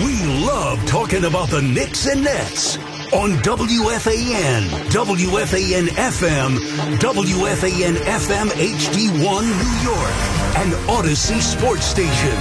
We love talking about the Knicks and Nets on WFAN, WFAN FM, WFAN FM HD1 New York, and Odyssey Sports Station.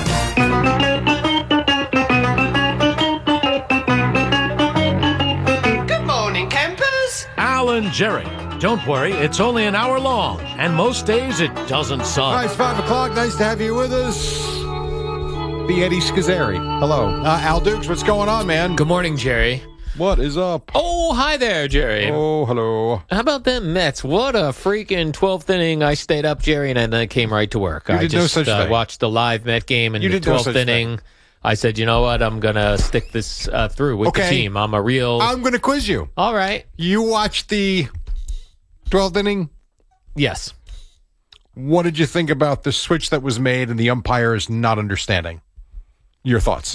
Good morning, campers. Alan Jerry. Don't worry, it's only an hour long, and most days it doesn't suck. All right, it's 5 o'clock. Nice to have you with us. The Eddie Scazzeri. Hello. Al Dukes, what's going on, man? Good morning, Jerry. What is up? Oh, hi there, Jerry. Oh, hello. How about them Mets? What a freaking 12th inning. I stayed up, Jerry, and then I came right to work. You did no such thing. Watched the live Met game in You the did no 12th such inning. thing. I said, you know what? I'm going to stick this through with the team. I'm going to quiz you. All right. You watched the 12th inning? Yes. What did you think about the switch that was made and the umpires not understanding? Your thoughts?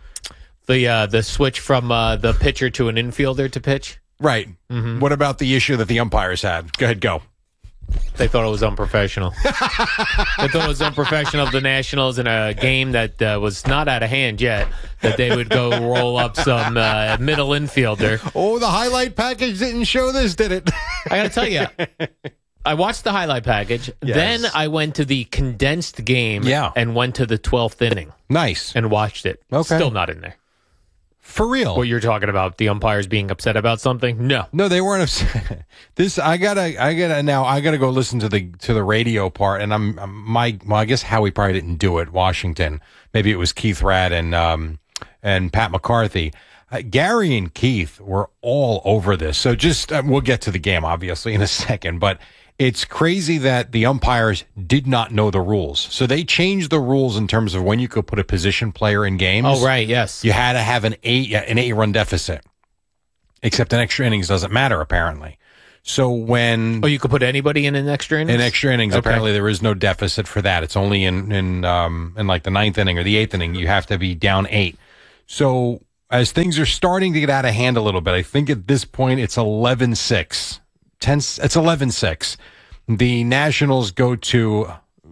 The switch from the pitcher to an infielder to pitch? Right. Mm-hmm. What about the issue that the umpires had? Go ahead, go. They thought it was unprofessional. They thought it was unprofessional of the Nationals in a game that was not out of hand yet, that they would go roll up some middle infielder. Oh, the highlight package didn't show this, did it? I got to tell you, I watched the highlight package. Yes. Then I went to the condensed game and went to the 12th inning. Nice. And watched it. Okay. Still not in there. For real? What you're talking about, the umpires being upset about something? No, they weren't upset. I gotta go listen to the radio part, and I guess Howie probably didn't do it. Washington, maybe it was Keith Radd and Pat McCarthy. Gary and Keith were all over this. So just we'll get to the game obviously in a second, but it's crazy that the umpires did not know the rules. So they changed the rules in terms of when you could put a position player in games. Oh, right, yes. You had to have an 8-run deficit. Except in extra innings doesn't matter, apparently. So when... Oh, you could put anybody in an extra innings? In extra innings, apparently there is no deficit for that. It's only in like the 9th inning or the 8th inning, you have to be down 8. So as things are starting to get out of hand a little bit, I think at this point it's 11-6. It's 11-6. The Nationals go to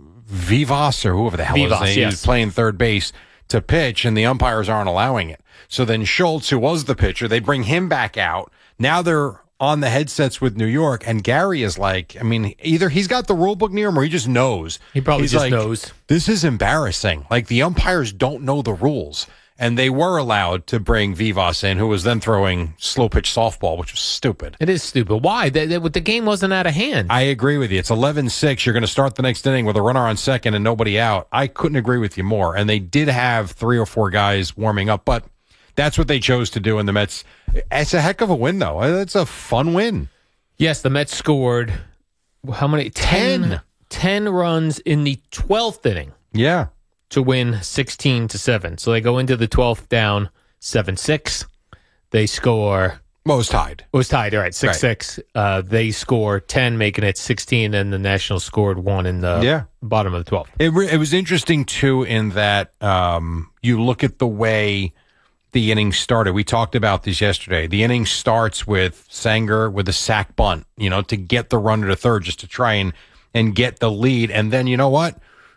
Vivas or whoever the hell is playing third base to pitch, and the umpires aren't allowing it. So then Schultz, who was the pitcher, they bring him back out. Now they're on the headsets with New York, and Gary is like, I mean, either he's got the rule book near him or he just knows. He probably just knows. This is embarrassing. Like, the umpires don't know the rules. And they were allowed to bring Vivas in, who was then throwing slow pitch softball, which was stupid. It is stupid. Why? The game wasn't out of hand. I agree with you. It's 11-6. You're going to start the next inning with a runner on second and nobody out. I couldn't agree with you more. And they did have 3 or 4 guys warming up, but that's what they chose to do in the Mets. It's a heck of a win, though. It's a fun win. Yes, the Mets scored, how many? 10 runs in the 12th inning. Yeah. To win 16-7. So they go into the 12th down 7-6. They score. Well, it was tied. It was tied, all right, 6-6. Right. They score 10, making it 16, and the Nationals scored 1 in the bottom of the 12th. It was interesting, too, in that you look at the way the inning started. We talked about this yesterday. The inning starts with Sanger with a sack bunt, to get the runner to third, just to try and get the lead. And then, you know what?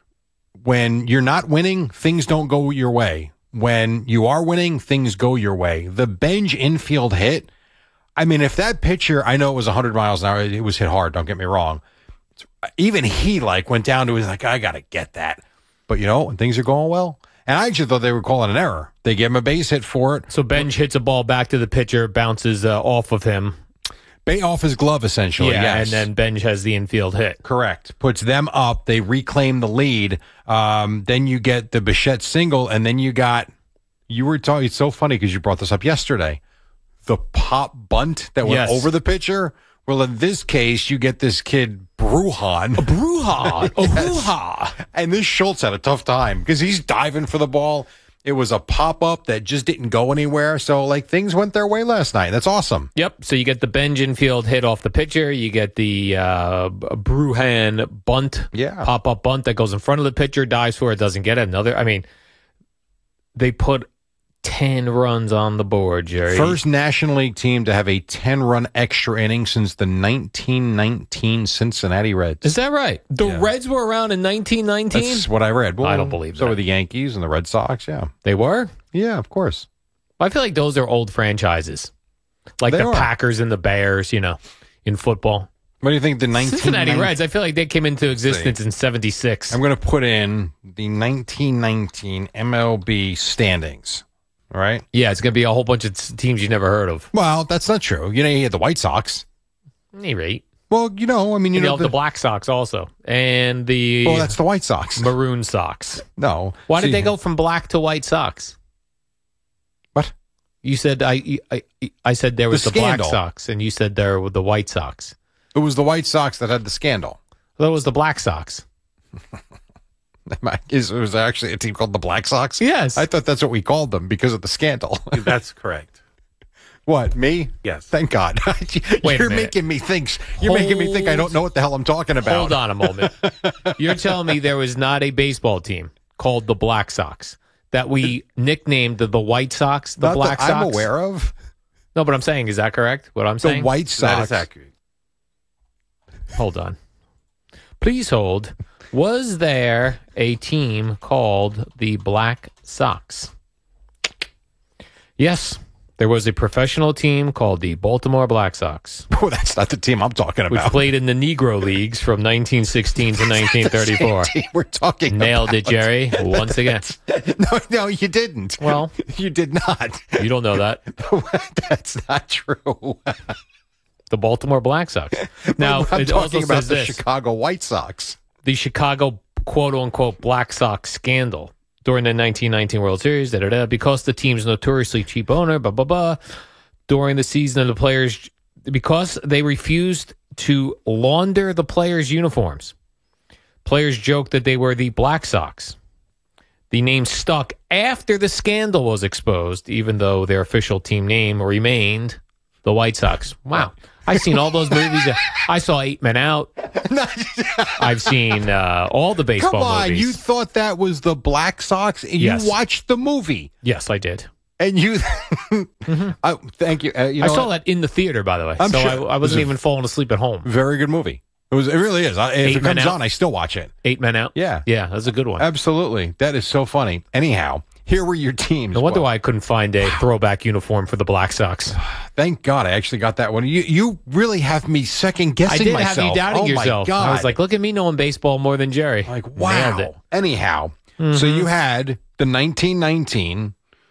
When you're not winning, things don't go your way. When you are winning, things go your way. The Benj infield hit, I mean, if that pitcher, I know it was 100 miles an hour, it was hit hard, don't get me wrong. Even he went down to his I got to get that. But, when things are going well, and I actually thought they were calling an error. They gave him a base hit for it. So Benj hits a ball back to the pitcher, bounces off of him. Off his glove, essentially, yes. And then Benj has the infield hit. Correct. Puts them up. They reclaim the lead. Then you get the Bichette single, and then you were talking, it's so funny because you brought this up yesterday, the pop bunt that went over the pitcher. Well, in this case, you get this kid, Brujan. Bruja. And this Schultz had a tough time because he's diving for the ball. It was a pop-up that just didn't go anywhere. So, things went their way last night. That's awesome. Yep. So you get the Benj infield hit off the pitcher. You get the Brujan bunt, pop-up bunt that goes in front of the pitcher, dives for it, doesn't get it. They put 10 runs on the board, Jerry. First National League team to have a 10-run extra inning since the 1919 Cincinnati Reds. Is that right? The Reds were around in 1919? That's what I read. Well, I don't believe that. So were the Yankees and the Red Sox, yeah. They were? Yeah, of course. I feel like those are old franchises, like They the are. Packers and the Bears, in football. What do you think the Cincinnati Reds, I feel like they came into existence in 76. I'm going to put in the 1919 MLB standings, all right? Yeah, it's going to be a whole bunch of teams you never heard of. Well, that's not true. You had the White Sox. At any rate. Well, you have the Black Sox also. And the Well, that's the White Sox. Maroon Sox. No. Why did they go from black to White Sox? What? You said I said there was the Black scandal. Sox, and you said there were the White Sox. It was the White Sox that had the scandal. That was the Black Sox. It was actually a team called the Black Sox? Yes. I thought that's what we called them because of the scandal. That's correct. What, me? Yes. Thank God. Wait a You're minute. making me think. You're making me think I don't know what the hell I'm talking about. Hold on a moment. You're telling me there was not a baseball team called the Black Sox that we nicknamed the White Sox, the Not Black that Sox? I'm aware of. No, but I'm saying, is that correct? What I'm The saying? White That Sox. is accurate. Hold on. Please hold. Was there a team called the Black Sox? Yes. There was a professional team called the Baltimore Black Sox, Oh, that's not the team I'm talking which about. played in the Negro Leagues from 1916 to 1934. Team we're talking Nailed about. it, Jerry, once again. No, you didn't. Well, you did not. you don't know that. That's not true. The Baltimore Black Sox. Now, I'm it also talking about says the this. Chicago White Sox. The Chicago quote-unquote Black Sox scandal during the 1919 World Series, because the team's notoriously cheap owner, blah, blah, blah, during the season of the players, because they refused to launder the players' uniforms. Players joked that they were the Black Sox. The name stuck after the scandal was exposed, even though their official team name remained the White Sox. Wow. I've seen all those movies. I saw 8 Men Out. I've seen all the baseball Come on, movies. you thought that was the Black Sox? And Yes. You watched the movie. Yes, I did. And you... thank you. I saw that in the theater, by the way. I'm so sure- I wasn't even falling asleep at home. Very good movie. It really is. If 8 it Men comes Out. on, I still watch it. 8 Men Out? Yeah. Yeah, that's a good one. Absolutely. That is so funny. Anyhow, here were your teams. No wonder Well, why I couldn't find a throwback uniform for the Black Sox. Thank God I actually got that one. You really have me second I guessing did myself. have you doubting oh yourself. My God. I was like, look at me knowing baseball more than Jerry. Like, Nailed wow. it. Anyhow, so you had the 1919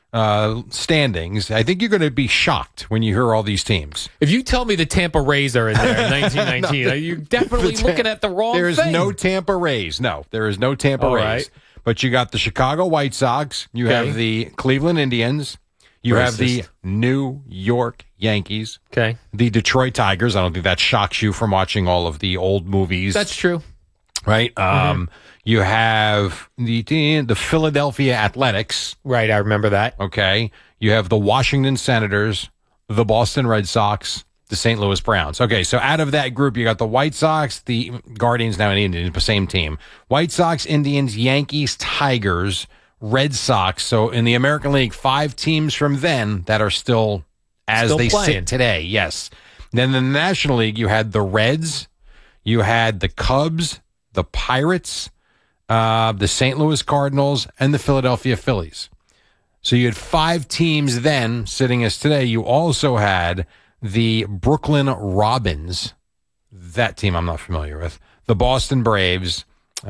standings. I think you're going to be shocked when you hear all these teams. If you tell me the Tampa Rays are in there in 1919, are you definitely looking at the wrong There is thing? no Tampa Rays. No, there is no Tampa All Rays. right. But you got the Chicago White Sox. You Okay. have the Cleveland Indians. You have the Racist. New York Yankees. Okay. The Detroit Tigers. I don't think that shocks you from watching all of the old movies. That's true. right. You have the Philadelphia Athletics. Right, I remember that. Okay. You have the Washington Senators, the Boston Red Sox, the St. Louis Browns. Okay, so out of that group, you got the White Sox, the Guardians, now and Indians, the same team. White Sox, Indians, Yankees, Tigers, Red Sox. So in the American League, 5 teams from then that are still as Still they playing. sit today. Yes. Then in the National League, you had the Reds, you had the Cubs, the Pirates, the St. Louis Cardinals, and the Philadelphia Phillies. So you had 5 teams then sitting as today. You also had the Brooklyn Robins. That team I'm not familiar with. The Boston Braves.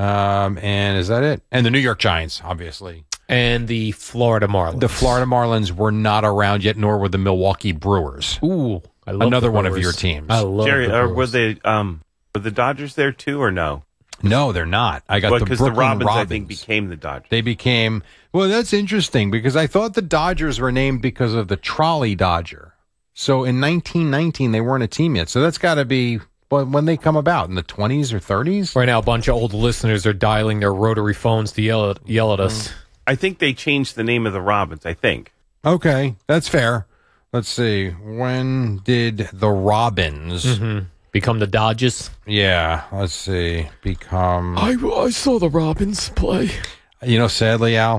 And is that it? And the New York Giants, obviously. And the Florida Marlins. The Florida Marlins were not around yet, nor were the Milwaukee Brewers. Ooh, I love Another the one of Brewers. your teams. I love Jerry, the were Brewers. the Dodgers there too, or no? No, they're not. I got the Because Brooklyn the Robins, Robins. I think, became the Dodgers. They became, well, that's interesting because I thought the Dodgers were named because of the trolley Dodger. So in 1919, they weren't a team yet. So that's got to be when they come about, in the 20s or 30s? Right now, a bunch of old listeners are dialing their rotary phones to yell at us. I think they changed the name of the Robins, I think. Okay, that's fair. Let's see. When did the Robins... Become the Dodgers. Yeah, let's see. Become... I saw the Robins play. You know, sadly, Al,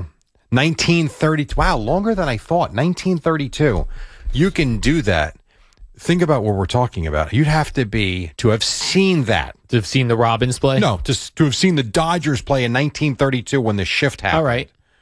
1932. Wow, longer than I thought. 1932. You can do that. Think about what we're talking about. You'd have to have seen that. To have seen the Robins play? No, to have seen the Dodgers play in 1932 when the shift happened. All right.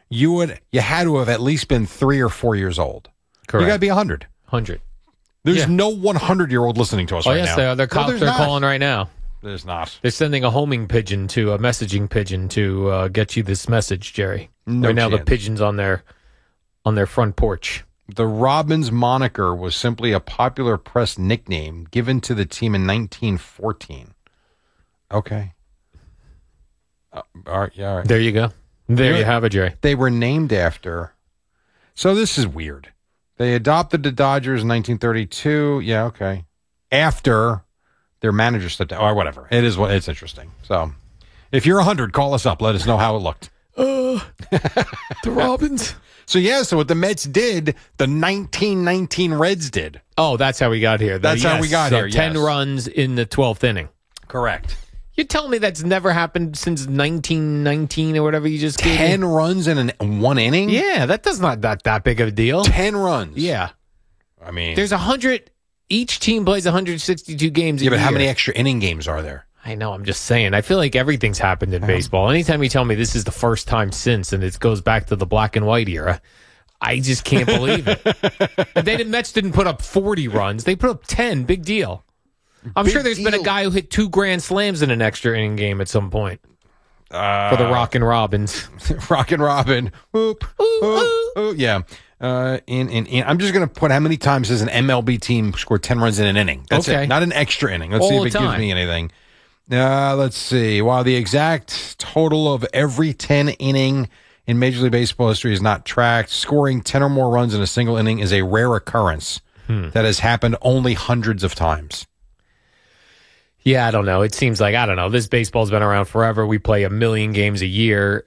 you had to have at least been 3 or 4 years old. Correct. You got to be 100. 100. There's no 100-year-old listening to us right now. Oh, yes, they are. They're calling right now. There's not. They're sending a homing pigeon to a messaging pigeon to get you this message, Jerry. No right now, chance. the pigeon's on their front porch. The Robins moniker was simply a popular press nickname given to the team in 1914. Okay. All right. Yeah. All right. There you go. There you have it, Jerry. They were named after. So this is weird. They adopted the Dodgers in 1932. Yeah. Okay. After their manager stepped down, or whatever. It's interesting. So, if you're 100, call us up. Let us know how it looked. The Robins. So what the Mets did, the 1919 Reds did. Oh, that's how we got here. That's how we got here. 10 runs in the 12th inning. Correct. You're telling me that's never happened since 1919 or whatever you just gave 10 me? runs in one inning? Yeah, that's not that big of a deal. 10 runs. Yeah. I mean, there's 100. Each team plays 162 games a year. Yeah, but how many extra inning games are there? I know. I'm just saying. I feel like everything's happened in baseball. Anytime you tell me this is the first time since, and it goes back to the black and white era, I just can't believe it. The Mets didn't put up 40 runs. They put up 10. Big deal. I'm sure there's been a guy who hit 2 grand slams in an extra inning game at some point. For the Rockin' Robins. Rockin' Robin. Whoop. Ooh, yeah. I'm just going to put how many times has an MLB team scored 10 runs in an inning. That's it. Not an extra inning. Let's see if it gives me anything. Let's see. While the exact total of every 10 inning in Major League Baseball history is not tracked, scoring 10 or more runs in a single inning is a rare occurrence that has happened only hundreds of times. Yeah, I don't know. It seems like, I don't know. This baseball's been around forever. We play 1 million games a year.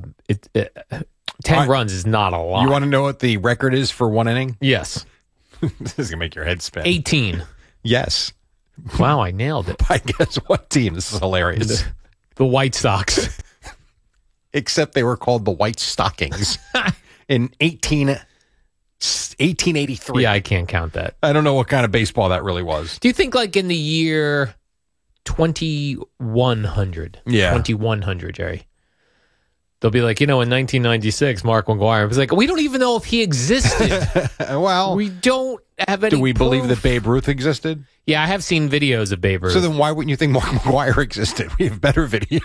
10 runs is not a lot. You want to know what the record is for one inning? Yes. This is going to make your head spin. 18. Yes. Wow, I nailed it. I guess what team? This is hilarious. The White Sox. Except they were called the White Stockings in 1883. Yeah, I can't count that. I don't know what kind of baseball that really was. Do you think like in the year 2100? Yeah. 2100, Jerry. They'll be like, in 1996, Mark McGwire was like, we don't even know if he existed. Well, we don't have any Do we proof. believe that Babe Ruth existed? Yeah, I have seen videos of Babe Ruth. So then why wouldn't you think Mark McGwire existed? We have better video.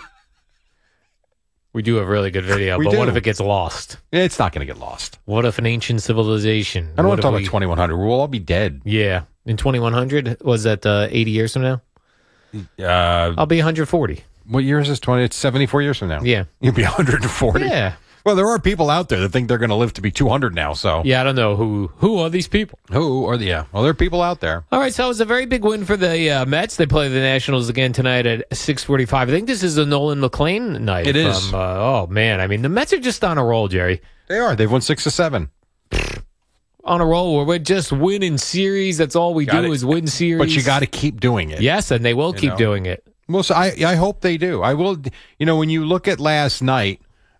We do have really good video, but what if it gets lost? It's not going to get lost. What if an ancient civilization? I don't want to talk about 2100. We'll all be dead. Yeah. In 2100, was that 80 years from now? I'll be 140. What year is this? It's 74 years from now. Yeah. You'll be 140. Yeah. Well, there are people out there that think they're going to live to be 200 now. So yeah, I don't know who are these people. Well, there are people out there. All right, so it was a very big win for the Mets. They play the Nationals again tonight at 6:45. I think this is a Nolan McLean night. It is. Oh man, I mean the Mets are just on a roll, Jerry. They are. They've won 6 of 7. On a roll where we're just winning series. That's all we do is win series. But you got to keep doing it. Yes, and they will keep doing it. Well, so I hope they do. I will. When you look at last night,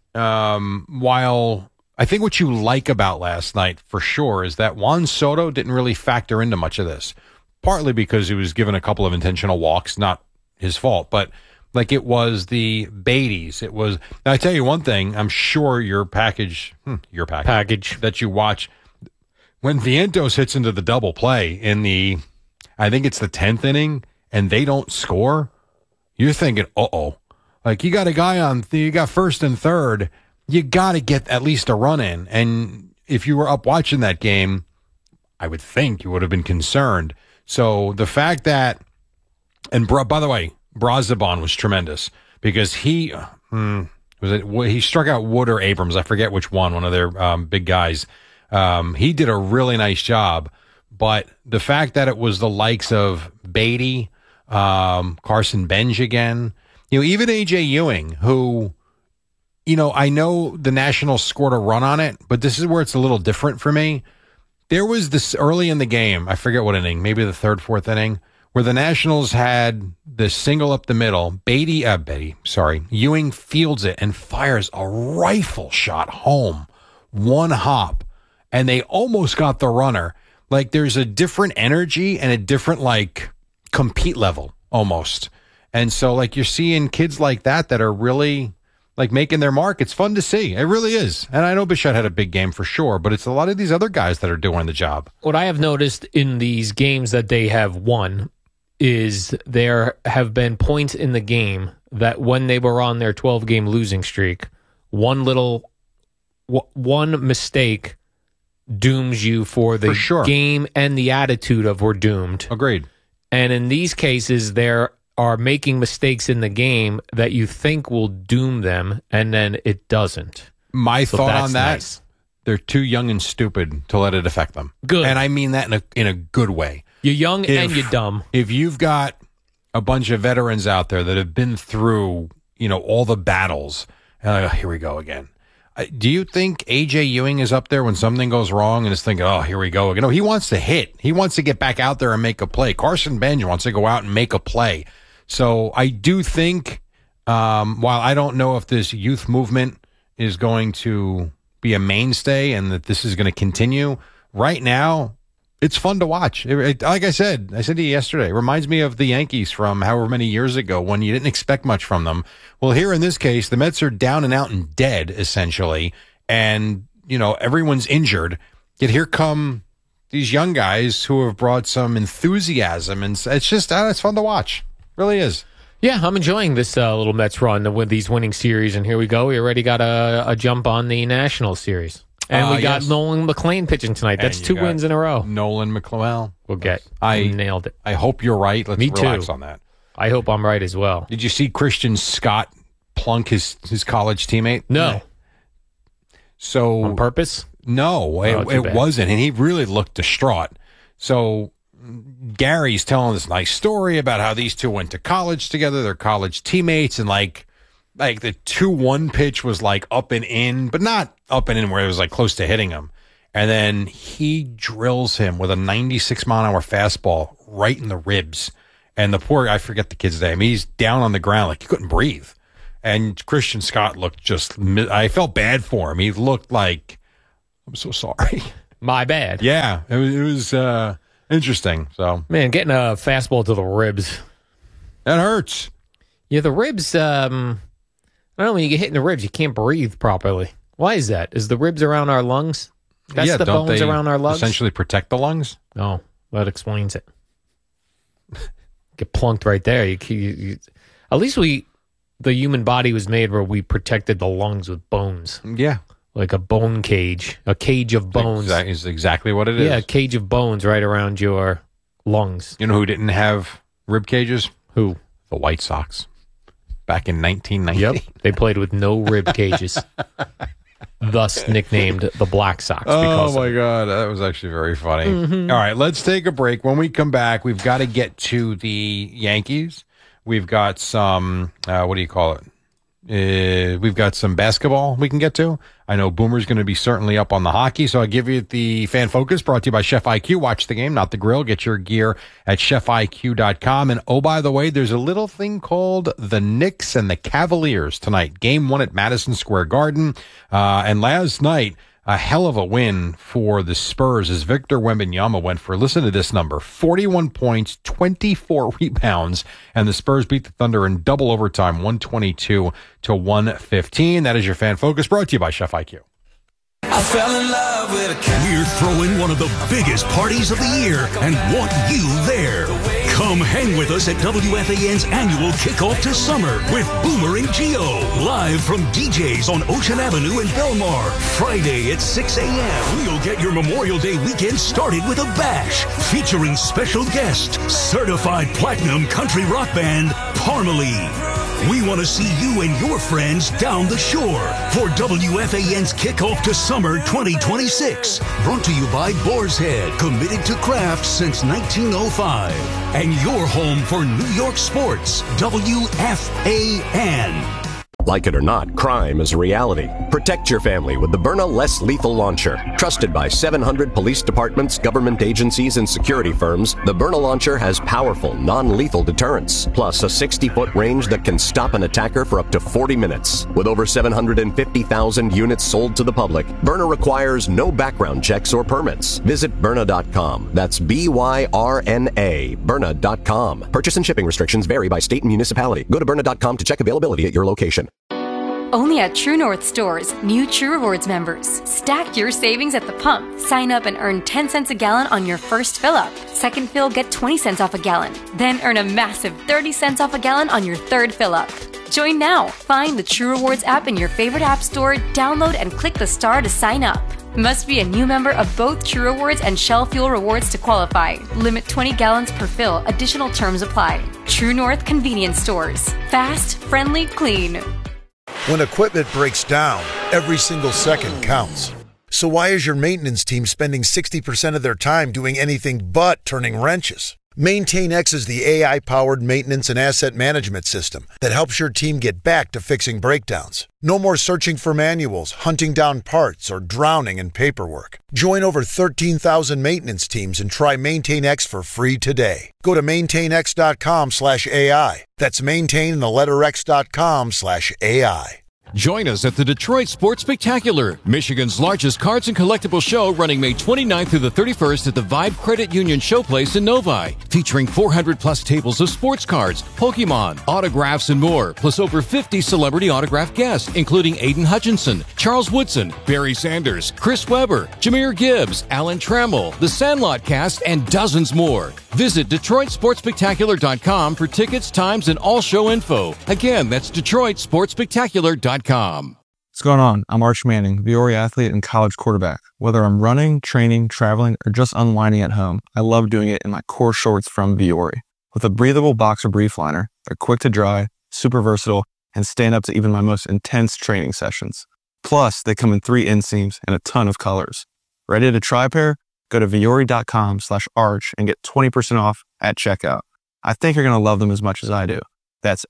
while I think what you like about last night for sure is that Juan Soto didn't really factor into much of this, partly because he was given a couple of intentional walks, not his fault, but like it was the Beatties. It was. Now, I tell you one thing. I'm sure your package that you watch when Vientos hits into the double play in I think it's the 10th inning, and they don't score. You're thinking, like you got a guy you got first and third, you got to get at least a run in. And if you were up watching that game, I would think you would have been concerned. So the fact that, and by the way, Brazoban was tremendous because he struck out Wood or Abrams. I forget which one of their big guys. He did a really nice job, but the fact that it was the likes of Beatty, Carson Benj again, even AJ Ewing, who, I know the Nationals scored a run on it, but this is where it's a little different for me. There was this early in the game, I forget what inning, maybe the third, fourth inning, where the Nationals had the single up the middle. Ewing fields it and fires a rifle shot home, one hop, and they almost got the runner. Like there's a different energy and a different compete level almost. And so you're seeing kids like that are really like making their mark. It's fun to see. It really is. And I know Bichette had a big game for sure, but it's a lot of these other guys that are doing the job. What I have noticed in these games that they have won is there have been points in the game that when they were on their 12-game losing streak, one mistake dooms you for the game and the attitude of we're doomed. Agreed. And in these cases, there are making mistakes in the game that you think will doom them, and then it doesn't. My thought on that, nice. They're too young and stupid to let it affect them. Good. And I mean that in a good way. You're young and you're dumb. If you've got a bunch of veterans out there that have been through, all the battles, here we go again. Do you think A.J. Ewing is up there when something goes wrong and is thinking, oh, here we go again? No, he wants to hit. He wants to get back out there and make a play. Carson Bench wants to go out and make a play. So I do think, while I don't know if this youth movement is going to be a mainstay and that this is going to continue, right now, it's fun to watch. Like I said to you yesterday, it reminds me of the Yankees from however many years ago when you didn't expect much from them. Well, here in this case, the Mets are down and out and dead, essentially. And, everyone's injured. Yet here come these young guys who have brought some enthusiasm. And it's just, it's fun to watch. It really is. Yeah, I'm enjoying this little Mets run with these winning series. And here we go. We already got a jump on the National Series. And we got Nolan McLean pitching tonight. That's 2 wins in a row. Nolan McLean. I nailed it. I hope you're right. Let's relax too. on that. I hope I'm right as well. Did you see Christian Scott plunk his college teammate? No. So on purpose? No, it wasn't. And he really looked distraught. So Gary's telling this nice story about how these two went to college together. They're college teammates. And like the 2-1 pitch was like up and in, but not up and in where it was like close to hitting him. And then he drills him with a 96-mile-an-hour fastball right in the ribs. And the poor, I forget the kid's name, he's down on the ground like he couldn't breathe. And Christian Scott looked I felt bad for him. He looked like, I'm so sorry. My bad. Yeah, it was interesting. So, man, getting a fastball to the ribs. That hurts. Yeah, the ribs, I don't know, when you get hit in the ribs, you can't breathe properly. Why is that? Is the ribs around our lungs? That's the bones around our lungs? Essentially protect the lungs? Oh, that explains it. Get plunked right there. You, at least the human body was made where we protected the lungs with bones. Yeah. Like a bone cage, a cage of bones. That is exactly what it is. Yeah, a cage of bones right around your lungs. You know who didn't have rib cages? Who? The White Sox. Back in 1990. Yep, they played with no rib cages. Thus nicknamed the Black Sox. Oh, my God. That was actually very funny. Mm-hmm. All right, let's take a break. When we come back, we've got to get to the Yankees. We've got some, what do you call it? We've got some basketball we can get to. I know Boomer's going to be certainly up on the hockey, so I'll give you the Fan Focus brought to you by Chef IQ. Watch the game, not the grill. Get your gear at chefiq.com. And oh, by the way, there's a little thing called the Knicks and the Cavaliers tonight. Game 1 at Madison Square Garden. And last night, a hell of a win for the Spurs as Victor Wembanyama went for, listen to this number, 41 points, 24 rebounds, and the Spurs beat the Thunder in double overtime, 122-115. That is your Fan Focus, brought to you by Chef IQ. I fell in love with a cat. We're throwing one of the biggest parties of the year and want you there. Come hang with us at WFAN's annual kickoff to summer with Boomer and Gio. Live from DJ's on Ocean Avenue in Belmar. Friday at 6 a.m. We'll get your Memorial Day weekend started with a bash featuring special guest, certified platinum country rock band, Parmalee. We want to see you and your friends down the shore for WFAN's kickoff to summer 2026. Brought to you by Boar's Head, committed to craft since 1905. And your home for New York sports, WFAN. Like it or not, crime is a reality. Protect your family with the Byrna Less Lethal Launcher. Trusted by 700 police departments, government agencies, and security firms, the Byrna Launcher has powerful, non-lethal deterrence, plus a 60-foot range that can stop an attacker for up to 40 minutes. With over 750,000 units sold to the public, Byrna requires no background checks or permits. Visit Byrna.com. That's B-Y-R-N-A, Byrna.com. Purchase and shipping restrictions vary by state and municipality. Go to Byrna.com to check availability at your location. Only at True North stores, new True Rewards members. Stack your savings at the pump. Sign up and earn 10 cents a gallon on your first fill up. Second fill, get 20 cents off a gallon. Then earn a massive 30 cents off a gallon on your third fill up. Join now. Find the True Rewards app in your favorite app store, download and click the star to sign up. Must be a new member of both True Rewards and Shell Fuel Rewards to qualify. Limit 20 gallons per fill. Additional terms apply. True North Convenience Stores. Fast, friendly, clean. When equipment breaks down, every single second counts. So why is your maintenance team spending 60% of their time doing anything but turning wrenches? MaintainX is the AI-powered maintenance and asset management system that helps your team get back to fixing breakdowns. No more searching for manuals, hunting down parts, or drowning in paperwork. Join over 13,000 maintenance teams and try MaintainX for free today. Go to maintainx.com/AI. That's maintain and the letter x.com/AI. Join us at the Detroit Sports Spectacular, Michigan's largest cards and collectible show, running May 29th through the 31st at the Vibe Credit Union Showplace in Novi, featuring 400-plus tables of sports cards, Pokemon, autographs, and more, plus over 50 celebrity autograph guests, including Aiden Hutchinson, Charles Woodson, Barry Sanders, Chris Webber, Jameer Gibbs, Alan Trammell, The Sandlot Cast, and dozens more. Visit DetroitSportsSpectacular.com for tickets, times, and all show info. Again, that's DetroitSportsSpectacular.com. What's going on? I'm Arch Manning, Viore athlete and college quarterback. Whether I'm running, training, traveling, or just unwinding at home, I love doing it in my core shorts from Viore. With a breathable boxer brief liner, they're quick to dry, super versatile, and stand up to even my most intense training sessions. Plus, they come in 3 inseams and a ton of colors. Ready to try a pair? Go to Viore.com/arch and get 20% off at checkout. I think you're going to love them as much as I do. That's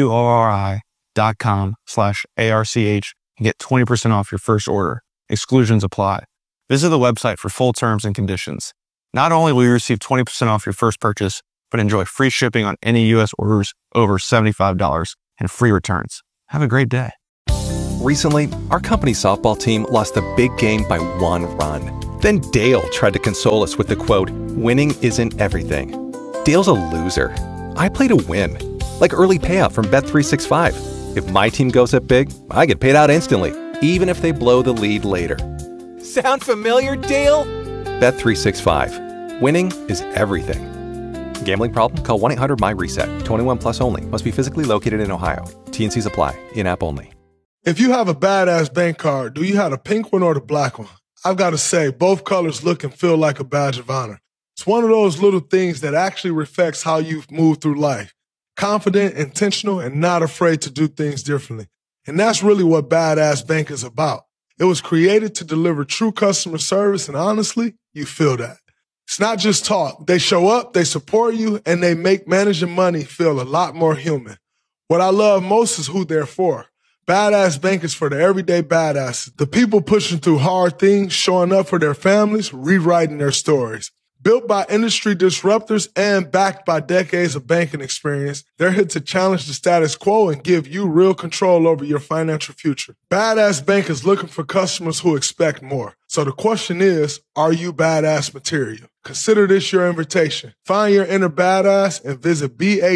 VUORI.com/ARCH and get 20% off your first order. Exclusions apply. Visit the website for full terms and conditions. Not only will you receive 20% off your first purchase, but enjoy free shipping on any U.S. orders over $75 and free returns. Have a great day. Recently, our company softball team lost a big game by 1 run. Then Dale tried to console us with the quote, "Winning isn't everything." Dale's a loser. I play to win. Like early payout from Bet365. If my team goes up big, I get paid out instantly, even if they blow the lead later. Sound familiar, Dale? Bet365. Winning is everything. Gambling problem? Call 1-800-MY-RESET. 21 plus only. Must be physically located in Ohio. T&Cs apply. In-app only. If you have a badass bank card, do you have the pink one or the black one? I've got to say, both colors look and feel like a badge of honor. It's one of those little things that actually reflects how you've moved through life. Confident, intentional, and not afraid to do things differently. And that's really what Badass Bank is about. It was created to deliver true customer service, and honestly, you feel that. It's not just talk. They show up, they support you, and they make managing money feel a lot more human. What I love most is who they're for. Badass Bank is for the everyday badasses, the people pushing through hard things, showing up for their families, rewriting their stories. Built by industry disruptors and backed by decades of banking experience, they're here to challenge the status quo and give you real control over your financial future. Badass Bank is looking for customers who expect more. So the question is, are you badass material? Consider this your invitation. Find your inner badass and visit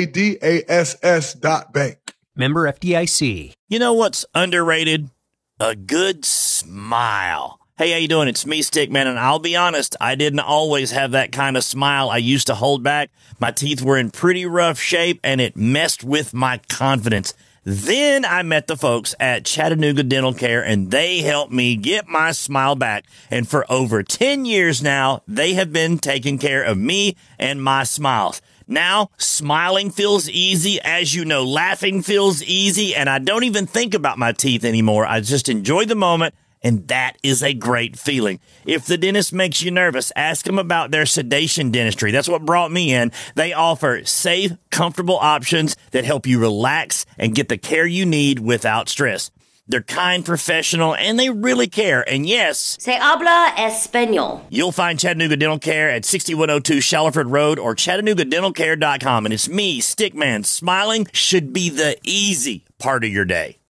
BADASS.bank. Member FDIC. You know what's underrated? A good smile. Hey, how you doing? It's me, Stickman, and I'll be honest, I didn't always have that kind of smile I used to hold back. My teeth were in pretty rough shape, and it messed with my confidence. Then I met the folks at Chattanooga Dental Care, and they helped me get my smile back. And for over 10 years now, they have been taking care of me and my smiles. Now, smiling feels easy. As you know, laughing feels easy, and I don't even think about my teeth anymore. I just enjoy the moment. And that is a great feeling. If the dentist makes you nervous, ask them about their sedation dentistry. That's what brought me in. They offer safe, comfortable options that help you relax and get the care you need without stress. They're kind, professional, and they really care. And yes, se habla español. You'll find Chattanooga Dental Care at 6102 Shallowford Road or ChattanoogaDentalCare.com. And it's me, Stickman. Smiling should be the easy part of your day.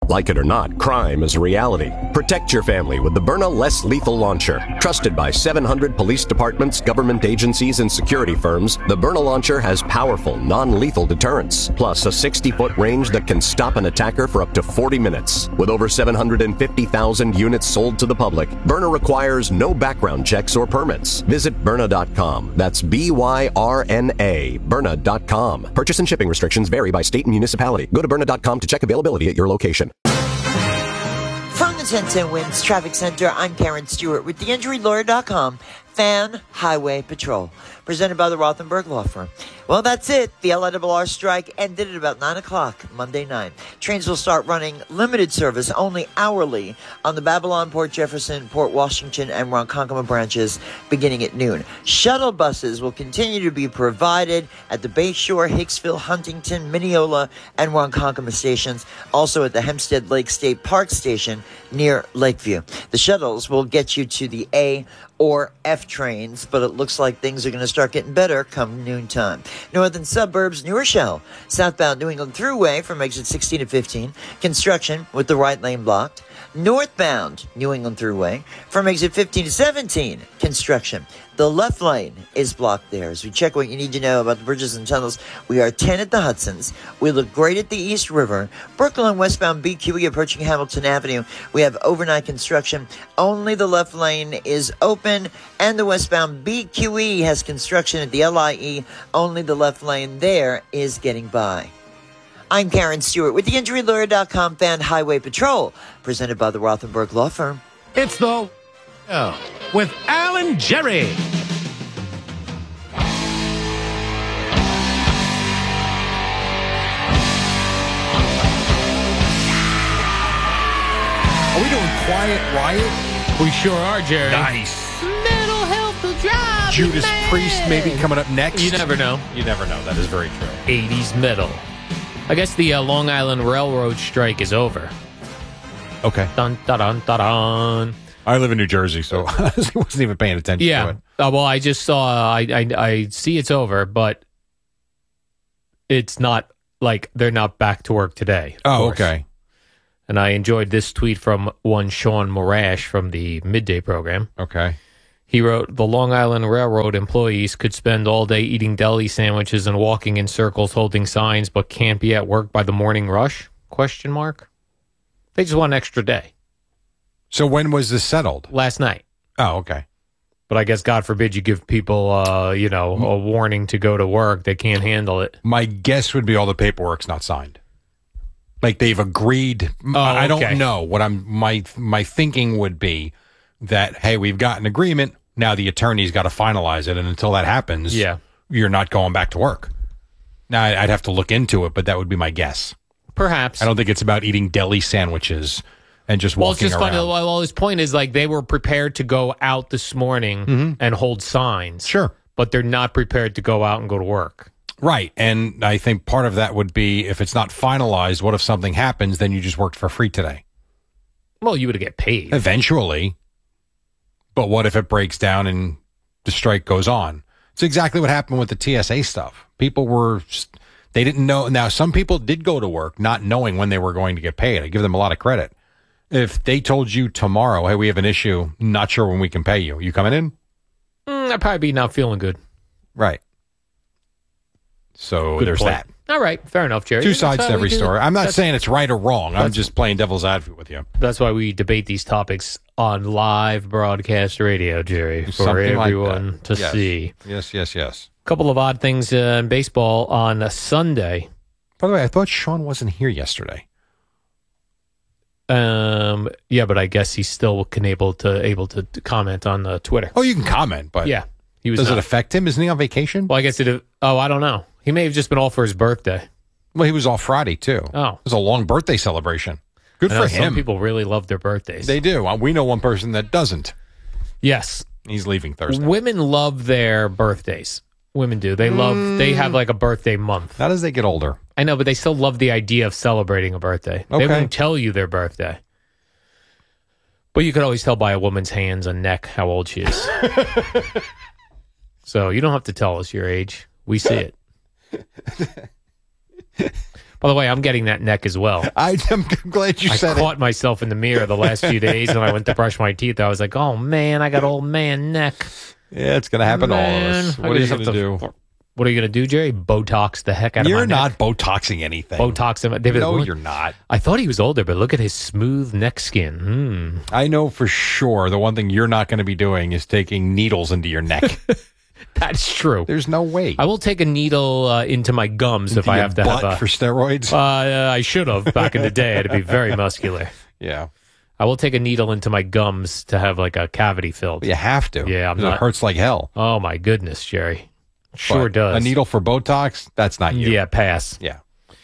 Like it or not, crime is a reality. Protect your family with the Byrna Less Lethal Launcher. Trusted by 700 police departments, government agencies, and security firms, the Byrna Launcher has powerful, non-lethal deterrence, plus a 60-foot range that can stop an attacker for up to 40 minutes. With over 750,000 units sold to the public, Byrna requires no background checks or permits. Visit Byrna.com. That's B-Y-R-N-A, Byrna.com. Purchase and shipping restrictions vary by state and municipality. Go to Byrna.com to check availability at your location. From the 1010 Winds Traffic Center, I'm Karen Stewart with theinjurylawyer.com. Fan Highway Patrol, presented by the Rothenberg Law Firm. Well, that's it. The LIRR strike ended at about 9 o'clock Monday night. Trains will start running limited service only hourly on the Babylon, Port Jefferson, Port Washington, and Ronkonkoma branches beginning at noon. Shuttle buses will continue to be provided at the Bayshore, Hicksville, Huntington, Mineola, and Ronkonkoma stations, also at the Hempstead Lake State Park station near Lakeview. The shuttles will get you to the A or F trains, but it looks like things are going to start getting better come noontime. Northern suburbs, New Rochelle, southbound New England Thruway from exit 16 to 15, construction with the right lane blocked. Northbound New England Thruway from exit 15 to 17, construction. The left lane is blocked there. As we check what you need to know about the bridges and tunnels, we are 10 at the Hudsons. We look great at the East River. Brooklyn westbound BQE approaching Hamilton Avenue. We have overnight construction. Only the left lane is open, and the westbound BQE has construction at the LIE. Only the left lane there is getting by. I'm Karen Stewart with theinjurylawyer.com Fan Highway Patrol, presented by the Rothenberg Law Firm. It's the with Alan Jerry. Are we doing Quiet Riot? We sure are, Jerry. Nice. Mental health will drive Judas Priest maybe coming up next. You never know. You never know. That is very true. 80s metal. I guess the Long Island Railroad strike is over. Okay. Dun, dun, dun, dun, dun. I live in New Jersey, so I wasn't even paying attention to it. Well, I just saw, I see it's over, but it's not like they're not back to work today. Oh, okay. And I enjoyed this tweet from one Sean Morash from the Midday program. Okay. He wrote, the Long Island Railroad employees could spend all day eating deli sandwiches and walking in circles holding signs, but can't be at work by the morning rush? ? They just want an extra day. So when was this settled? Last night. Oh, okay. But I guess, God forbid, you give people, a warning to go to work. They can't handle it. My guess would be all the paperwork's not signed. Like they've agreed. I don't know what my thinking would be that, hey, we've got an agreement. Now the attorney's got to finalize it. And until that happens, you're not going back to work. Now I'd have to look into it, but that would be my guess. Perhaps. I don't think it's about eating deli sandwiches and just walking around. Well, it's just funny. Well, his point is like they were prepared to go out this morning and hold signs. Sure. But they're not prepared to go out and go to work. Right. And I think part of that would be if it's not finalized, what if something happens, then you just worked for free today? Well, you would get paid. Eventually. But what if it breaks down and the strike goes on? It's exactly what happened with the TSA stuff. People they didn't know. Now, some people did go to work not knowing when they were going to get paid. I give them a lot of credit. If they told you tomorrow, hey, we have an issue, not sure when we can pay you, you coming in? I'd probably be not feeling good. Right. So Good there's point. that. All right. Fair enough, Jerry. Two sides to every story. I'm not saying it's right or wrong. I'm just playing devil's advocate with you. That's why we debate these topics on live broadcast radio, Jerry, for Something everyone like to Yes. see. Yes. A couple of odd things in baseball on a Sunday. By the way, I thought Sean wasn't here yesterday. Yeah, but I guess he's still able to comment on Twitter. Oh, you can comment, but yeah, he was. Does it affect him? Isn't he on vacation? Well, I guess it. Oh, I don't know. He may have just been off for his birthday. Well, he was off Friday too. Oh, it was a long birthday celebration. Good for him. Some people really love their birthdays. They do. We know one person that doesn't. Yes, he's leaving Thursday. Women love their birthdays. Women do. They love. They have like a birthday month. Not as they get older. I know, but they still love the idea of celebrating a birthday. Okay. They won't tell you their birthday. But you could always tell by a woman's hands and neck how old she is. So you don't have to tell us your age. We see it. By the way, I'm getting that neck as well. I'm glad you said I caught myself in the mirror the last few days when I went to brush my teeth. I was like, oh, man, I got old man neck. Yeah, it's going to happen to all of us. What are you going to do? What are you going to do, Jerry? Botox the heck out of my neck? You're not Botoxing anything. Botox him. No, you're not. I thought he was older, but look at his smooth neck skin. I know for sure the one thing you're not going to be doing is taking needles into your neck. That's true. There's no way. I will take a needle into my gums if I have to have for steroids. I should have back in the day. I'd be very muscular. Yeah. I will take a needle into my gums to have like a cavity filled. You have to. Yeah, it hurts like hell. Oh my goodness, Jerry. Sure But does. A needle for Botox? That's not you. Yeah, pass. Yeah.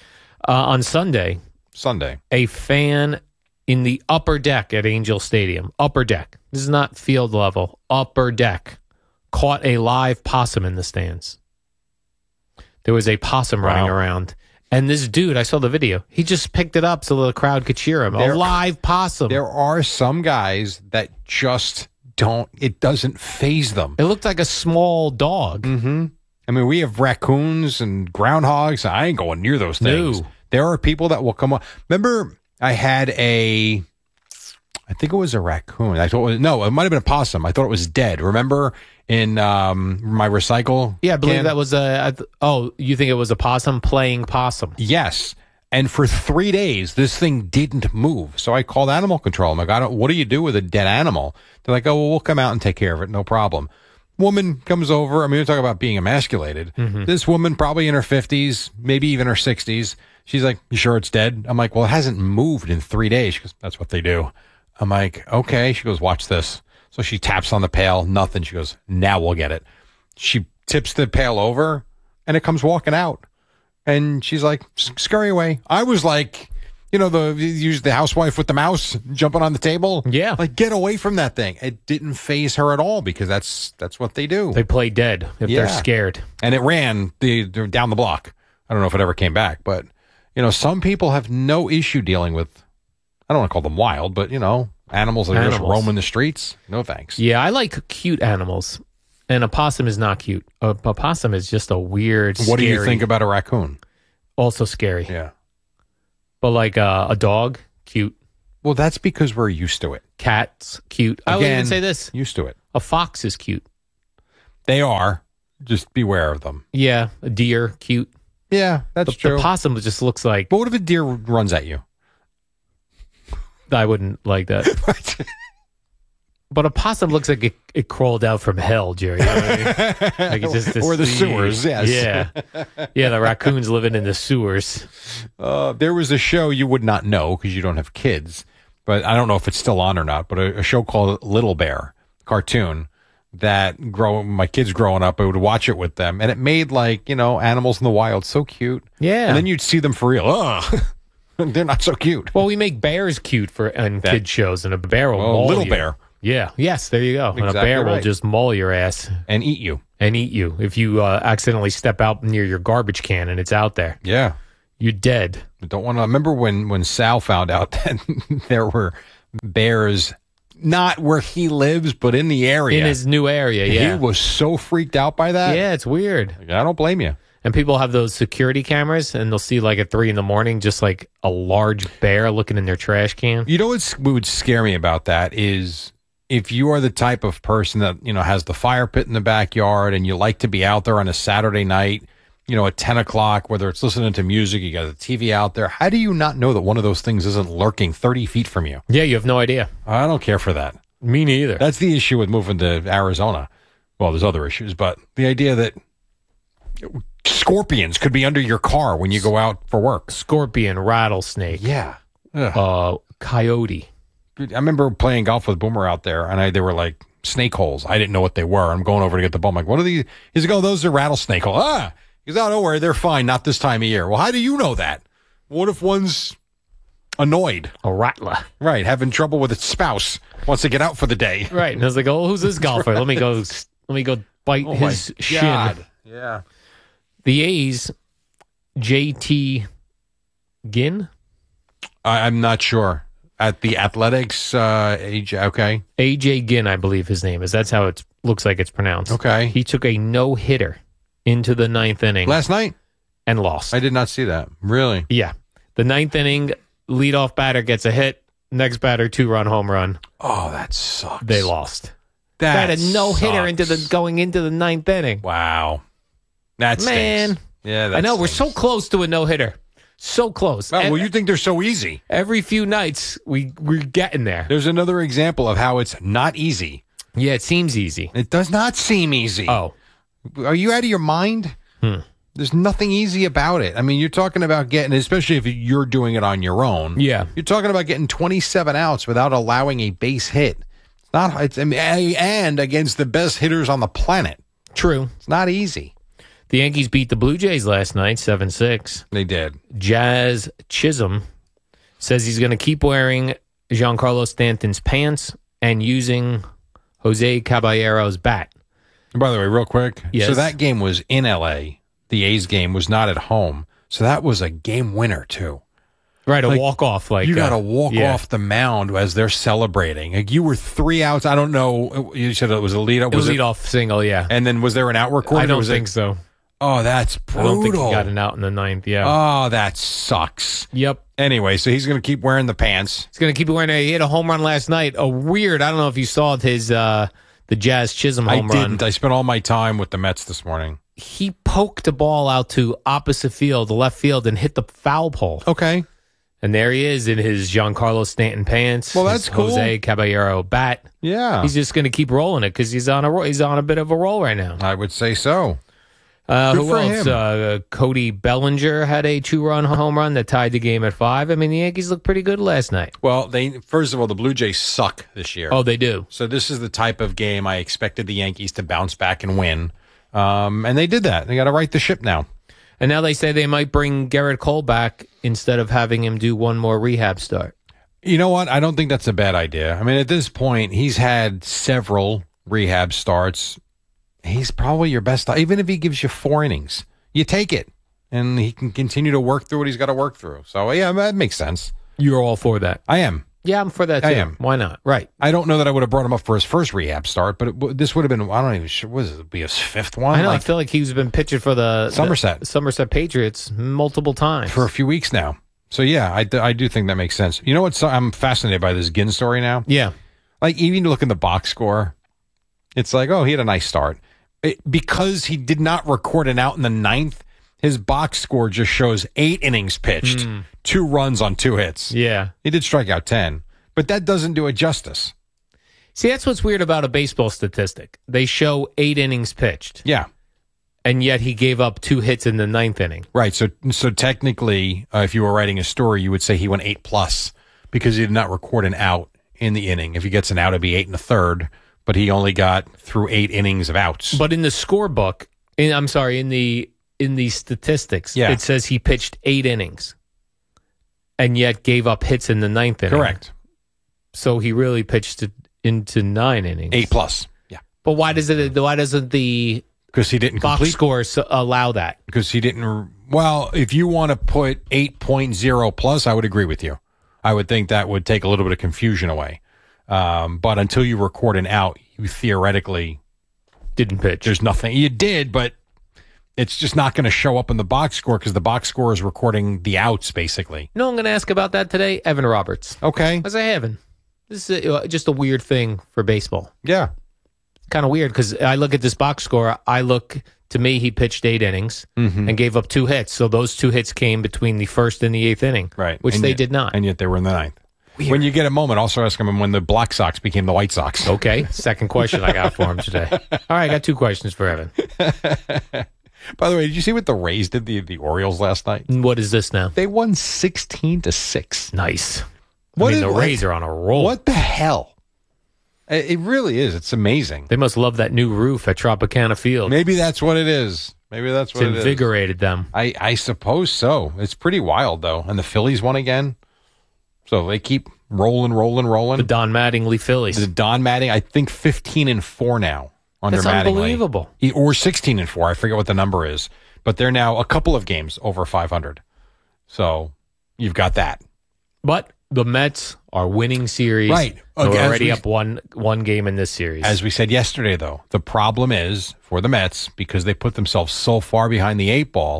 On Sunday, a fan in the upper deck at Angel Stadium, upper deck. This is not field level, upper deck. Caught a live possum in the stands. There was a possum running around. And this dude, I saw the video, he just picked it up so the crowd could cheer him. A live possum. There are some guys that just it doesn't faze them. It looked like a small dog. Mm-hmm. I mean, we have raccoons and groundhogs. I ain't going near those things. No. There are people that will come up. Remember, I had I think it was a raccoon. It might have been a possum. I thought it was dead. Remember in my recycle? Yeah, I believe that was you think it was a possum playing possum? Yes. And for 3 days, this thing didn't move. So I called animal control. I'm like, what do you do with a dead animal? They're like, oh, well, we'll come out and take care of it. No problem. Woman comes over. I mean, we're talking about being emasculated. Mm-hmm. This woman, probably in her 50s, maybe even her 60s. She's like, you sure it's dead? I'm like, well, it hasn't moved in 3 days. She goes, that's what they do. I'm like, okay. She goes, watch this. So she taps on the pail, nothing. She goes, now we'll get it. She tips the pail over and it comes walking out. And she's like, scurry away. I was like, use the housewife with the mouse jumping on the table. Yeah. Like, get away from that thing. It didn't faze her at all because that's what they do. They play dead if they're scared. And it ran down the block. I don't know if it ever came back, but, some people have no issue dealing with, I don't want to call them wild, but, animals that are just roaming the streets. No thanks. Yeah, I like cute animals. And a possum is not cute. A possum is just a weird, What do you think about a raccoon? Also scary. Yeah. But like a dog, cute. Well, that's because we're used to it. Cats, cute. I would even say this. Used to it. A fox is cute. They are. Just beware of them. Yeah. A deer, cute. Yeah, that's true. The possum just looks like... But what if a deer runs at you? I wouldn't like that. But a possum looks like it crawled out from hell, Jerry. You know what I mean? Like it's just or the sewers, yes. Yeah. Yeah, the raccoons living in the sewers. There was a show you would not know because you don't have kids, but I don't know if it's still on or not, but a show called Little Bear, cartoon, that my kids growing up, I would watch it with them, and it made animals in the wild so cute. Yeah. And then you'd see them for real. Ugh. They're not so cute. Well, we make bears cute in kid shows, and a bear will maul Little you. Bear. Yeah. Yes, there you go. Exactly and a bear will right. just maul your ass. And eat you. If you accidentally step out near your garbage can and it's out there. Yeah. You're dead. I don't want to remember when Sal found out that there were bears not where he lives, but in the area. In his new area, yeah. He was so freaked out by that. Yeah, it's weird. I don't blame you. And people have those security cameras, and they'll see at 3 a.m, just like a large bear looking in their trash can. You know what would scare me about that is if you are the type of person that, has the fire pit in the backyard and you like to be out there on a Saturday night, at 10 o'clock, whether it's listening to music, you got the TV out there. How do you not know that one of those things isn't lurking 30 feet from you? Yeah, you have no idea. I don't care for that. Me neither. That's the issue with moving to Arizona. Well, there's other issues, but the idea that scorpions could be under your car when you go out for work. Scorpion, rattlesnake. Yeah. Coyote. I remember playing golf with Boomer out there, and they were like snake holes. I didn't know what they were. I'm going over to get the ball. I'm like, what are these? He's like, oh, those are rattlesnake holes. Ah! He goes, oh, don't worry. They're fine. Not this time of year. Well, how do you know that? What if one's annoyed? A rattler. Right. Having trouble with its spouse. Wants to get out for the day. Right. And I was like, oh, who's this golfer? Right. Let me go bite his shin. God. Yeah. The A's, JT Ginn? I'm not sure. At the Athletics, okay. AJ Ginn, I believe his name is. That's how it looks like it's pronounced. Okay. He took a no-hitter into the 9th inning. Last night? and lost. I did not see that. Really? Yeah. The 9th inning, leadoff batter gets a hit. Next batter, 2-run home run. Oh, that sucks. They lost. They That had a no-hitter sucks. going into the 9th inning. Wow. That stinks. Man. Yeah, that I know. We're stinks. so close to a no-hitter. So close. Oh, well, you think they're so easy. Every few nights, we're getting there. There's another example of how it's not easy. Yeah, it seems easy. It does not seem easy. Oh. Are you out of your mind? There's nothing easy about it. I mean, you're talking about getting, especially if you're doing it on your own. Yeah. You're talking about getting 27 outs without allowing a base hit. It's not, it's, I mean, and against the best hitters on the planet. True. It's not easy. The Yankees beat the Blue Jays last night, 7-6. They did. Jazz Chisholm says he's going to keep wearing Giancarlo Stanton's pants and using Jose Caballero's bat. And by the way, real quick. Yes. So that game was in L.A. The A's game was not at home. So that was a game winner, too. Right, a walk-off. You got to walk off the mound as they're celebrating. Like you were 3 outs. I don't know. You said it was a lead-up. It was a lead-off single, yeah. And then was there an out recorded? I don't think so. Oh, that's brutal. I don't think he got an out in the 9th, yeah. Oh, that sucks. Yep. Anyway, so he's going to keep wearing the pants. He's going to keep wearing it. He hit a home run last night. I don't know if you saw his the Jazz Chisholm home I run. didn't. I spent all my time with the Mets this morning. He poked the ball out to opposite field, the left field, and hit the foul pole. Okay. And there he is in his Giancarlo Stanton pants. Well, that's his cool. Jose Caballero bat. Yeah. He's just going to keep rolling it because he's on a bit of a roll right now. I would say so. Who for else? him. Cody Bellinger had a 2-run home run that tied the game at 5. I mean, the Yankees looked pretty good last night. Well, first of all, the Blue Jays suck this year. Oh, they do. So this is the type of game I expected the Yankees to bounce back and win. And they did that. They got to right the ship now. And now they say they might bring Garrett Cole back instead of having him do one more rehab start. You know what? I don't think that's a bad idea. I mean, at this point, he's had several rehab starts. He's probably your best. Even if he gives you 4 innings, you take it. And he can continue to work through what he's got to work through. So, yeah, that makes sense. You're all for that. I am. Yeah, I'm for that, too. I am. Why not? Right. I don't know that I would have brought him up for his first rehab start, but this would have been, I don't even sure, was it be his 5th one? I know. I feel like he's been pitching for the Somerset Patriots multiple times. For a few weeks now. So, yeah, I do think that makes sense. You know what? I'm fascinated by this Ginn story now. Yeah. Like, even look in the box score, it's like, oh, he had a nice start. Because he did not record an out in the 9th, his box score just shows 8 innings pitched, 2 runs on 2 hits. Yeah. He did strike out 10, but that doesn't do it justice. See, that's what's weird about a baseball statistic. They show 8 innings pitched. Yeah. And yet he gave up 2 hits in the 9th inning. Right. So technically, if you were writing a story, you would say he went 8+ because he did not record an out in the inning. If he gets an out, it'd be 8 1/3, but he only got through 8 innings of outs. But in the scorebook, in the statistics, it says he pitched 8 innings and yet gave up hits in the 9th inning. Correct. So he really pitched it into 9 innings. 8+. Yeah. But why doesn't the because he didn't box complete score allow that? Because he didn't. Well, if you want to put 8.0+, I would agree with you. I would think that would take a little bit of confusion away. But until you record an out, you theoretically didn't pitch. There's nothing. You did, but it's just not going to show up in the box score because the box score is recording the outs, basically. No, I'm going to ask about that today. Evan Roberts. Okay. I say, Evan, this is just a weird thing for baseball. Yeah. Kind of weird because I look at this box score. To me, he pitched 8 innings and gave up 2 hits. So those 2 hits came between the 1st and the 8th inning, right? Which they did not. And yet they were in the 9th. Weird. When you get a moment, also ask him when the Black Sox became the White Sox. Okay. Second question I got for him today. All right, I got 2 questions for Evan. By the way, did you see what the Rays did the Orioles last night? What is this now? They won 16-6. Nice. The Rays are on a roll. What the hell? It really is. It's amazing. They must love that new roof at Tropicana Field. Maybe that's what it is. It's invigorated them. I suppose so. It's pretty wild, though. And the Phillies won again. So they keep rolling. The Don Mattingly Phillies. The Don Mattingly, I think 15-4 now under That's Mattingly. unbelievable. Or 16-4. I forget what the number is. But they're now a couple of games over 500. So you've got that. But the Mets are winning series. Right. They're already up one game in this series. As we said yesterday, though, the problem is for the Mets, because they put themselves so far behind the 8 ball,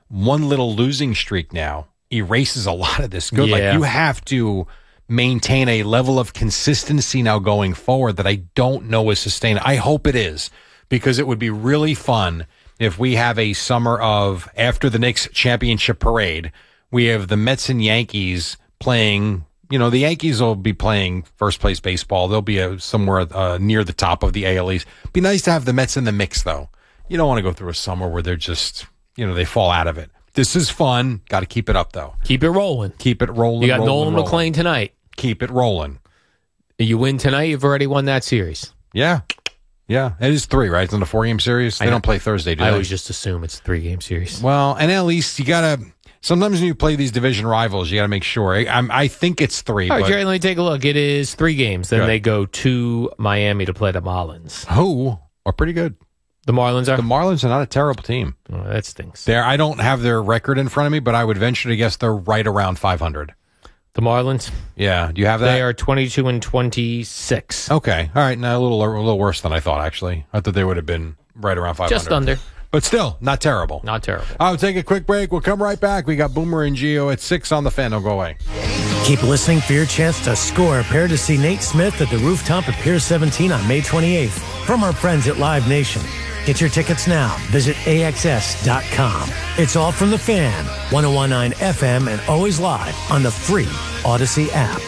one little losing streak now erases a lot of this good. Yeah. Like, you have to maintain a level of consistency now going forward that I don't know is sustainable. I hope it is, because it would be really fun if we have a summer of, after the Knicks championship parade, we have the Mets and Yankees playing. You know, the Yankees will be playing first place baseball. They'll be somewhere near the top of the AL East. Be nice to have the Mets in the mix, though. You don't want to go through a summer where they're just, they fall out of it. This is fun. Got to keep it up, though. Keep it rolling. Keep it rolling. You got Nolan McLean tonight. Keep it rolling. You win tonight, you've already won that series. Yeah. Yeah. It is 3, right? It's in a 4-game series. They don't play Thursday, do they? I always just assume it's a 3-game series. Well, and at least you got to... Sometimes when you play these division rivals, you got to make sure. I think it's 3. All right, Jerry, let me take a look. It is 3 games. Then they go to Miami to play the Marlins. Who are pretty good. The Marlins are? The Marlins are not a terrible team. Oh, that stinks. I don't have their record in front of me, but I would venture to guess they're right around 500. The Marlins? Yeah. Do you have that? They are 22-26. Okay. All right. Now, a little worse than I thought, actually. I thought they would have been right around 500. Just under. But still, not terrible. Not terrible. I'll take a quick break. We'll come right back. We got Boomer and Gio at 6 on the Fan. Don't go away. Keep listening for your chance to score a pair to see Nate Smith at the Rooftop at Pier 17 on May 28th from our friends at Live Nation. Get your tickets now. Visit AXS.com. It's all from the Fan, 101.9 FM, and always live on the free Odyssey app.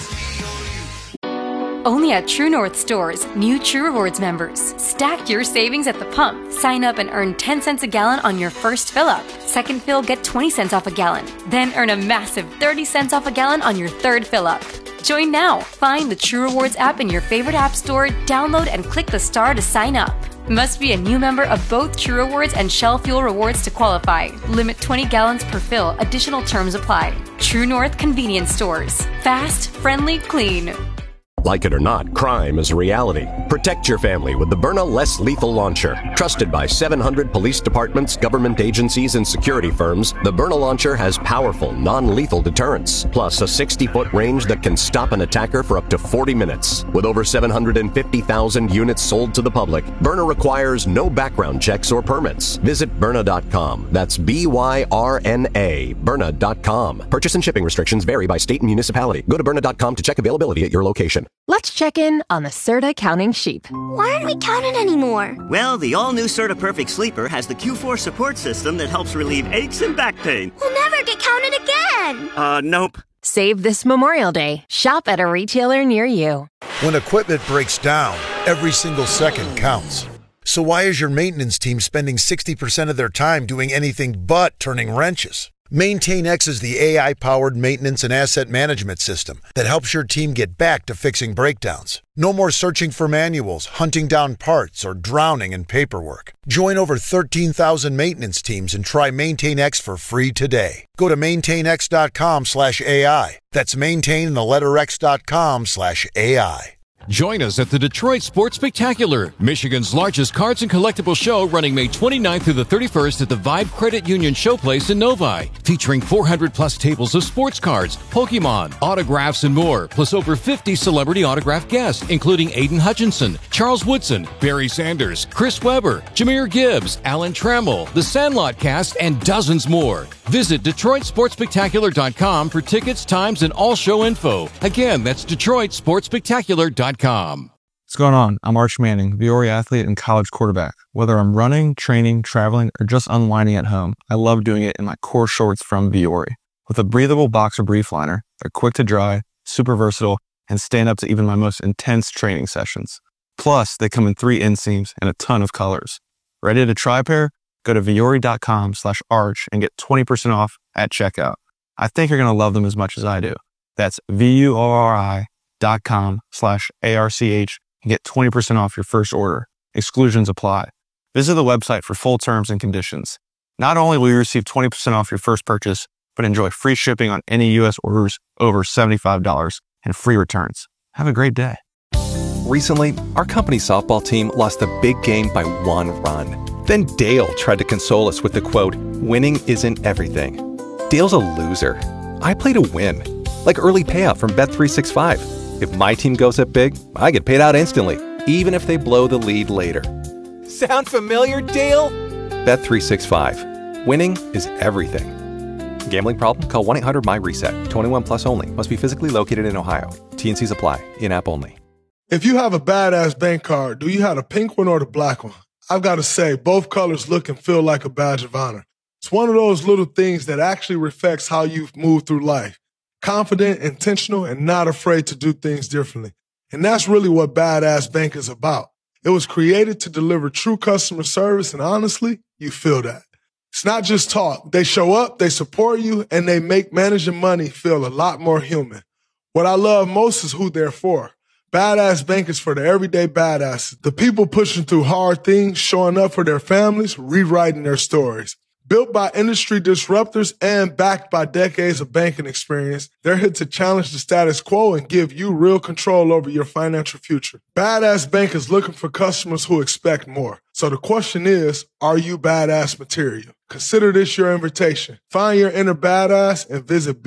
Only at True North stores, new True Rewards members. Stack your savings at the pump. Sign up and earn 10 cents a gallon on your first fill up. Second fill, get 20 cents off a gallon. Then earn a massive 30 cents off a gallon on your third fill up. Join now. Find the True Rewards app in your favorite app store, download and click the star to sign up. Must be a new member of both True Rewards and Shell Fuel Rewards to qualify. Limit 20 gallons per fill. Additional terms apply. True North Convenience Stores. Fast, friendly, clean. Like it or not, crime is a reality. Protect your family with the Byrna Less Lethal Launcher. Trusted by 700 police departments, government agencies, and security firms, the Byrna Launcher has powerful, non-lethal deterrence, plus a 60-foot range that can stop an attacker for up to 40 minutes. With over 750,000 units sold to the public, Byrna requires no background checks or permits. Visit Byrna.com. That's B-Y-R-N-A, Byrna.com. Purchase and shipping restrictions vary by state and municipality. Go to Byrna.com to check availability at your location. Let's check in on the Serta counting sheep. Why aren't we counting anymore? Well, the all-new Serta Perfect Sleeper has the Q4 support system that helps relieve aches and back pain. We'll never get counted again. Nope. Save this Memorial Day. Shop at a retailer near you. When equipment breaks down, every single second counts. So why is your maintenance team spending 60% of their time doing anything but turning wrenches? MaintainX is the AI-powered maintenance and asset management system that helps your team get back to fixing breakdowns. No more searching for manuals, hunting down parts, or drowning in paperwork. Join over 13,000 maintenance teams and try MaintainX for free today. Go to maintainx.com/AI. That's maintain.x.com/AI. Join us at the Detroit Sports Spectacular, Michigan's largest cards and collectible show, running May 29th through the 31st at the Vibe Credit Union Showplace in Novi, featuring 400-plus tables of sports cards, Pokemon, autographs, and more, plus over 50 celebrity autograph guests, including Aiden Hutchinson, Charles Woodson, Barry Sanders, Chris Webber, Jameer Gibbs, Alan Trammell, The Sandlot Cast, and dozens more. Visit DetroitSportsSpectacular.com for tickets, times, and all show info. Again, that's DetroitSportsSpectacular.com. What's going on? I'm Arch Manning, Viore athlete and college quarterback. Whether I'm running, training, traveling, or just unwinding at home, I love doing it in my core shorts from Viore. With a breathable boxer brief liner, they're quick to dry, super versatile, and stand up to even my most intense training sessions. Plus, they come in 3 inseams and a ton of colors. Ready to try a pair? Go to Viore.com/arch and get 20% off at checkout. I think you're going to love them as much as I do. That's VUORI.com/ARCH and get 20% off your first order. Exclusions apply. Visit the website for full terms and conditions. Not only will you receive 20% off your first purchase, but enjoy free shipping on any U.S. orders over $75 and free returns. Have a great day. Recently, our company softball team lost a big game by 1 run. Then Dale tried to console us with the quote, "Winning isn't everything." Dale's a loser. I play to win, like early payout from Bet365. If my team goes up big, I get paid out instantly, even if they blow the lead later. Sound familiar, Dale? Bet365. Winning is everything. Gambling problem? Call 1-800-MY-RESET. 21 plus only. Must be physically located in Ohio. T&Cs apply. In-app only. If you have a badass bank card, do you have the pink one or the black one? I've got to say, both colors look and feel like a badge of honor. It's one of those little things that actually reflects how you've moved through life. Confident, intentional, and not afraid to do things differently. And that's really what Badass Bank is about. It was created to deliver true customer service, and honestly, you feel that. It's not just talk. They show up, they support you, and they make managing money feel a lot more human. What I love most is who they're for. Badass Bank is for the everyday badasses, the people pushing through hard things, showing up for their families, rewriting their stories. Built by industry disruptors and backed by decades of banking experience, they're here to challenge the status quo and give you real control over your financial future. Badass Bank is looking for customers who expect more. So the question is, are you badass material? Consider this your invitation. Find your inner badass and visit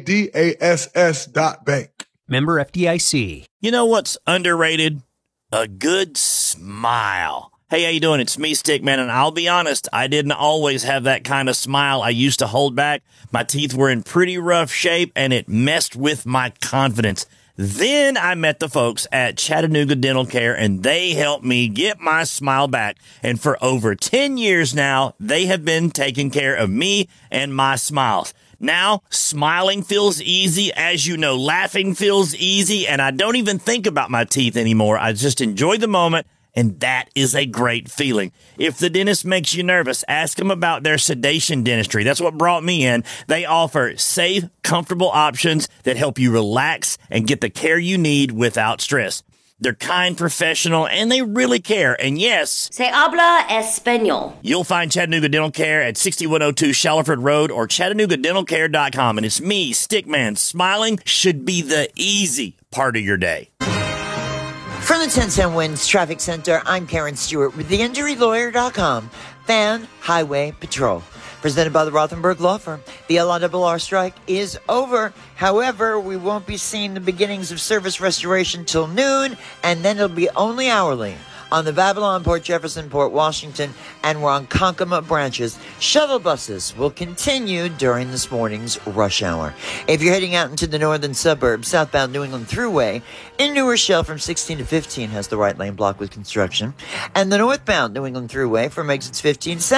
BADASS.bank. Member FDIC. You know what's underrated? A good smile. Hey, how you doing? It's me, Stickman, and I'll be honest, I didn't always have that kind of smile I used to hold back. My teeth were in pretty rough shape, and it messed with my confidence. Then I met the folks at Chattanooga Dental Care, and they helped me get my smile back. And for over 10 years now, they have been taking care of me and my smiles. Now, smiling feels easy. As you know, laughing feels easy, and I don't even think about my teeth anymore. I just enjoy the moment. And that is a great feeling. If the dentist makes you nervous, ask them about their sedation dentistry. That's what brought me in. They offer safe, comfortable options that help you relax and get the care you need without stress. They're kind, professional, and they really care. And yes, Se habla español. You'll find Chattanooga Dental Care at 6102 Shallowford Road or ChattanoogaDentalCare.com. And it's me, Stickman. Smiling should be the easy part of your day. From the 1010 Winds Traffic Center, I'm Karen Stewart with TheInjuryLawyer.com. Fan Highway Patrol. Presented by the Rothenberg Law Firm. The LIRR strike is over. However, we won't be seeing the beginnings of service restoration till noon, and then it'll be only hourly. On the Babylon, Port Jefferson, Port Washington, and Ronkonkoma branches, shuttle buses will continue during this morning's rush hour. If you're heading out into the northern suburbs, southbound New England Thruway, in New Rochelle from 16 to 15 has the right lane blocked with construction. And the northbound New England Thruway from exits 15 south